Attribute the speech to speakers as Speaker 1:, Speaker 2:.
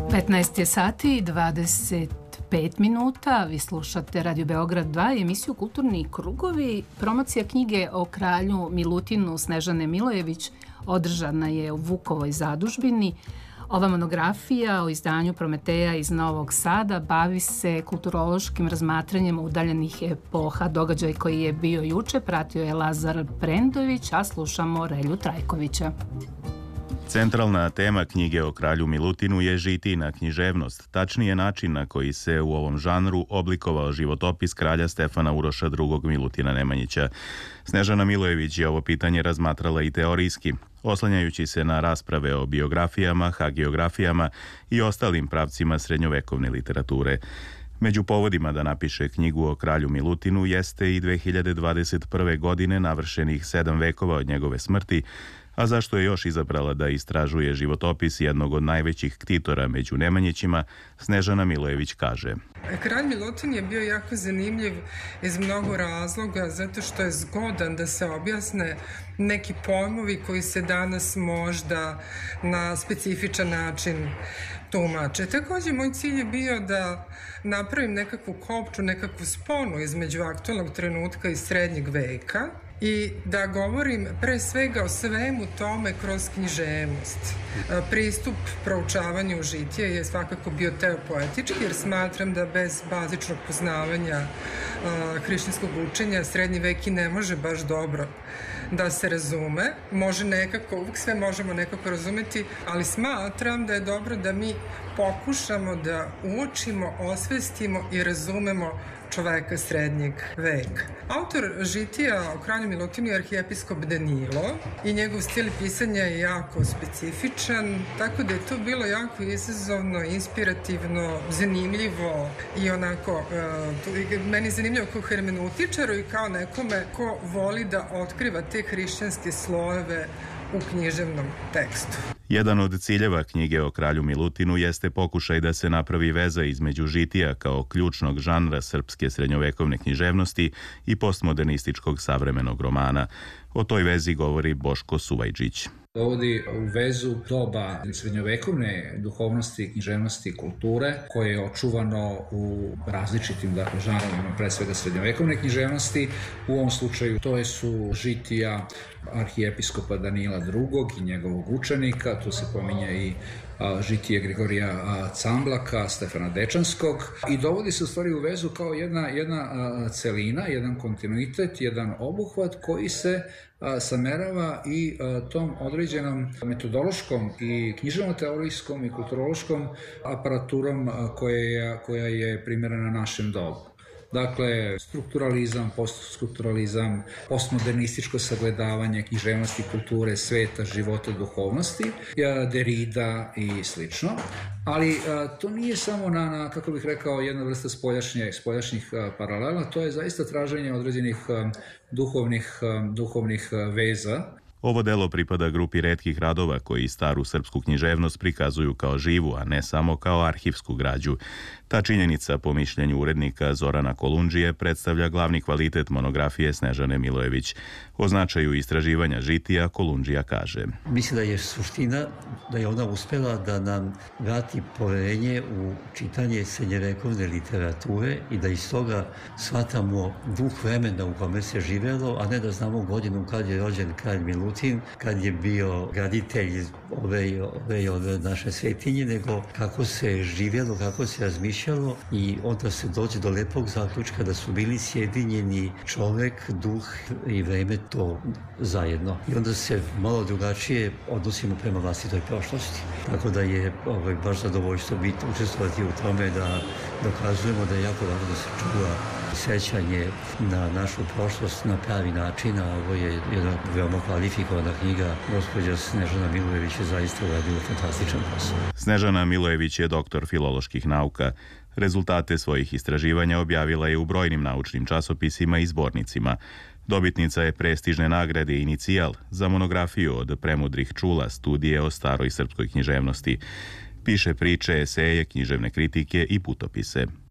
Speaker 1: 15 je sati i 25 minuta. Vi slušate Radio Beograd 2 i emisiju Kulturni krugovi. Promocija knjige o kralju Milutinu Snežane Milojević održana je u Vukovoj zadužbini. Ova monografija o izdanju Prometeja iz Novog Sada bavi se kulturološkim razmatranjem udaljenih epoha. Događaj koji je bio juče pratio je Lazar Prendović, a slušamo Relju Trajkovića.
Speaker 2: Centralna tema knjige o kralju Milutinu je žitijna književnost, tačnije način na koji se u ovom žanru oblikovao životopis kralja Stefana Uroša II. Milutina Nemanjića. Snežana Milojević je ovo pitanje razmatrala i teorijski, oslanjajući se na rasprave o biografijama, hagiografijama i ostalim pravcima srednjovekovne literature. Među povodima da napiše knjigu o kralju Milutinu jeste i 2021. godine navršenih 7 vekova od njegove smrti, a zašto je još izabrala da istražuje životopis jednog od najvećih ktitora među Nemanjićima, Snežana Milojević kaže.
Speaker 3: Kralj Milutin je bio jako zanimljiv iz mnogo razloga, zato što je zgodan da se objasne neki pojmovi koji se danas možda na specifičan način tumače. Takođe, moj cilj je bio da napravim nekakvu kopču, nekakvu sponu između aktualnog trenutka i srednjeg veka i da govorim pre svega o svemu tome kroz književnost. Pristup proučavanju žitija je svakako bio teopoetički, jer smatram da bez bazičnog poznavanja hrišćanskog učenja srednji vek i ne može baš dobro da se razume. Može nekako, uvijek sve možemo nekako razumeti, ali smatram da je dobro da mi pokušamo da uočimo, osvestimo i razumemo čoveka srednjeg veka. Autor žitija o kralju Milutinu je arhijepiskop Danilo i njegov stil pisanja je jako specifičan, tako da je to bilo jako izazovno, inspirativno, zanimljivo i onako, meni je zanimljivo kao hermeneutičaru i kao nekome ko voli da otkriva te hrišćanske slojeve u književnom tekstu.
Speaker 2: Jedan od ciljeva knjige o kralju Milutinu jeste pokušaj da se napravi veza između žitija kao ključnog žanra srpske srednjovekovne književnosti i postmodernističkog savremenog romana. O toj vezi govori Boško Suvajđić.
Speaker 4: Dovodi u vezu doba srednjovekovne duhovnosti, književnosti i kulture koje je očuvano u različitim žanrovima, pre svega srednjovekovne književnosti. U ovom slučaju to su žitija arhijepiskopa Danila II. I njegovog učenika, tu se pominje i žitije Grigorija Camblaka, Stefana Dečanskog i dovodi se u stvari u vezu kao jedna celina, jedan kontinuitet, jedan obuhvat koji se samerava i tom određenom metodološkom i književno-teorijskom i kulturološkom aparaturom koja je primjerena našem dobu. Dakle, strukturalizam, poststrukturalizam, postmodernističko sagledavanje književnosti, kulture, sveta, života, duhovnosti, Derrida i slično. Ali to nije samo na, kako bih rekao, jedna vrsta spoljašnjih paralela, to je zaista traženje određenih duhovnih veza.
Speaker 2: Ovo delo pripada grupi retkih radova koji staru srpsku književnost prikazuju kao živu, a ne samo kao arhivsku građu. Ta činjenica, po mišljenju urednika Zorana Kolundžije, predstavlja glavni kvalitet monografije Snežane Milojević. O značaju istraživanja žitija Kolundžija kaže.
Speaker 5: Mislim da je suština da je ona uspela da nam vrati poverenje u čitanje srednjevekovne literature i da iz toga shvatamo duh vremena u kome se živelo, a ne da znamo godinu kad je rođen kralj Milutin, kad je bio graditelj ove naše svetinje, nego kako se živjelo, kako se razmišljalo i onda se dođe do lepog zaključka da su bili sjedinjeni čovek, duh i vreme to zajedno. I onda se malo drugačije odnosimo prema vlastitoj prošlosti. Tako da je baš zadovoljstvo biti učestvovati u tome da dokazujemo da je jako važno da se čuva sećanje na našu prošlost na pravi način, a ovo je jedna veoma kvalifikovana knjiga. Gospođa Snežana Milojević je zaista uradila fantastičan posao.
Speaker 2: Snežana Milojević je doktor filoloških nauka. Rezultate svojih istraživanja objavila je u brojnim naučnim časopisima i zbornicima. Dobitnica je prestižne nagrade Inicijal za monografiju od premudrih čula studije o staroj srpskoj književnosti. Piše priče, eseje, književne kritike i putopise.